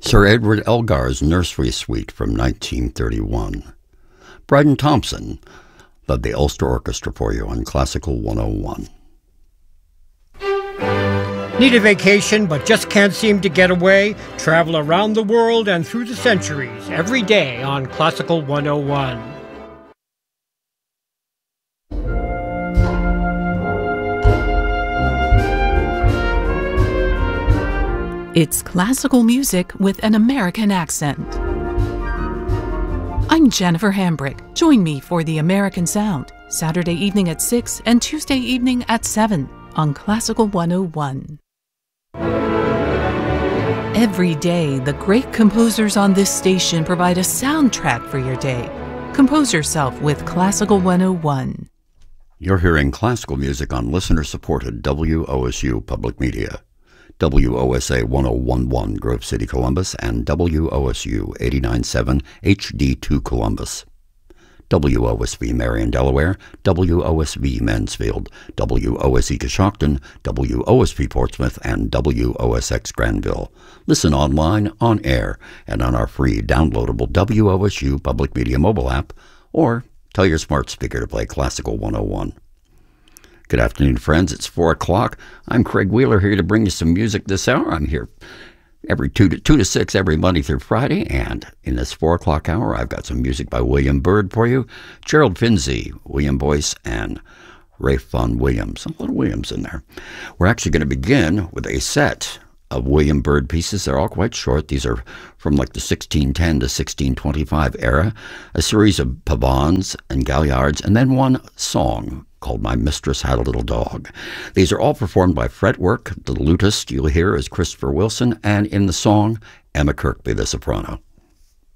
Sir Edward Elgar's Nursery Suite from 1931. Bryden Thompson led the Ulster Orchestra for you on Classical 101. Need a vacation but just can't seem to get away? Travel around the world and through the centuries every day on Classical 101. It's classical music with an American accent. I'm Jennifer Hambrick. Join me for The American Sound, Saturday evening at 6 and Tuesday evening at 7 on Classical 101. Every day, the great composers on this station provide a soundtrack for your day. Compose yourself with Classical 101. You're hearing classical music on listener-supported WOSU Public Media. WOSA 1011 Grove City, Columbus, and WOSU 897 HD2 Columbus. WOSV Marion, Delaware, WOSV Mansfield, WOSE Coshocton, WOSP Portsmouth, and WOSX Granville. Listen online, on air, and on our free downloadable WOSU Public Media mobile app, or tell your smart speaker to play Classical 101. Good afternoon, friends. It's 4 o'clock. I'm Craig Wheeler here to bring you some music this hour. I'm here every 2 to 6 every Monday through Friday, and in this 4 o'clock hour, I've got some music by William Byrd for you, Gerald Finzi, William Boyce, and Ralph Vaughan Williams. A little Williams in there. We're actually going to begin with a set of William Byrd pieces. They're all quite short. These are from like the 1610 to 1625 era, a series of pavans and galliards, and then one song called My Mistress Had a Little Dog. These are all performed by Fretwork. The lutist you'll hear is Christopher Wilson, and in the song, Emma Kirkby, the soprano.